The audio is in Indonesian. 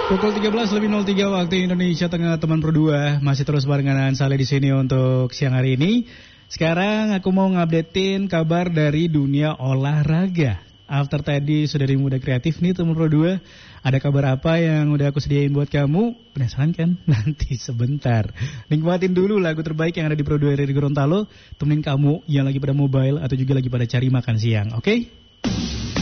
Pukul 13:03 waktu Indonesia Tengah, teman berdua masih terus barengan Saleh di sini untuk siang hari ini. Sekarang aku mau ngupdatein kabar dari dunia olahraga. After tadi sudah dari Muda Kreatif nih teman berdua, ada kabar apa yang udah aku sediain buat kamu? Penasaran kan? Nanti sebentar. Nikmatin dulu lagu terbaik yang ada di Pro 2 dari Gorontalo, temenin kamu yang lagi pada mobile atau juga lagi pada cari makan siang, oke?